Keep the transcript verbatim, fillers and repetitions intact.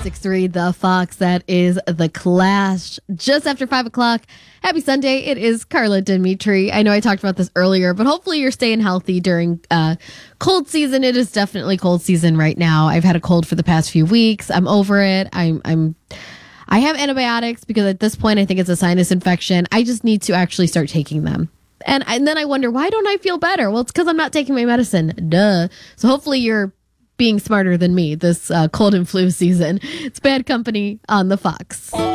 six three, The Fox. That is The Clash. Just after five o'clock. Happy Sunday. It is Carla Dimitri. I know I talked about this earlier, but hopefully you're staying healthy during uh, cold season. It is definitely cold season right now. I've had a cold for the past few weeks. I'm over it. I'm, I'm, I have antibiotics because at this point I think it's a sinus infection. I just need to actually start taking them. And, and then I wonder, why don't I feel better? Well, it's because I'm not taking my medicine. Duh. So hopefully you're being smarter than me this uh, cold and flu season. It's Bad Company on the Fox.